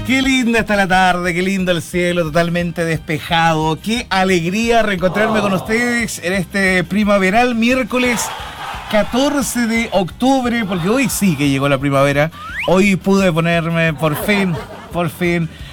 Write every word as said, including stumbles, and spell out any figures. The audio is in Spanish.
Qué linda está la tarde, qué lindo el cielo, totalmente despejado. Qué alegría reencontrarme con ustedes en este primaveral miércoles catorce de octubre, porque hoy sí que llegó la primavera. Hoy pude ponerme por fin, por fin,